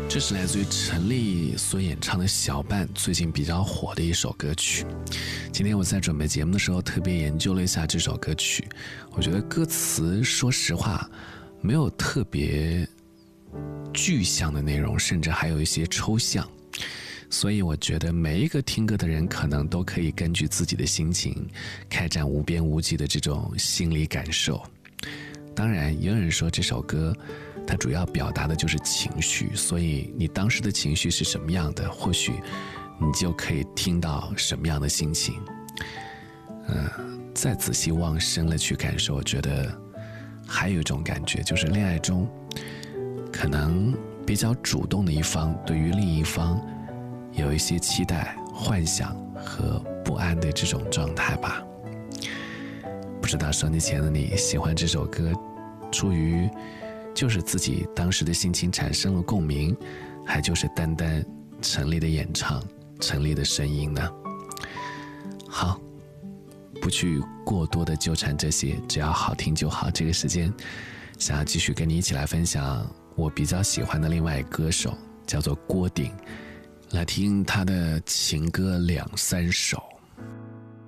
这是来自于陈粒所演唱的小半最近比较火的一首歌曲。今天我在准备节目的时候特别研究了一下这首歌曲，我觉得歌词说实话没有特别具象的内容，甚至还有一些抽象，所以我觉得每一个听歌的人可能都可以根据自己的心情开展无边无际的这种心理感受。当然也有人说这首歌它主要表达的就是情绪，所以你当时的情绪是什么样的，或许你就可以听到什么样的心情。再仔细往深了去感受，我觉得还有一种感觉，就是恋爱中可能比较主动的一方对于另一方有一些期待、幻想和不安的这种状态吧。不知道收机前的你喜欢这首歌，出于就是自己当时的心情产生了共鸣，还就是单单陈粒的演唱、陈粒的声音呢？好，不去过多的纠缠这些，只要好听就好。这个时间想要继续跟你一起来分享我比较喜欢的另外一个歌手，叫做郭顶，来听他的情歌2-3首。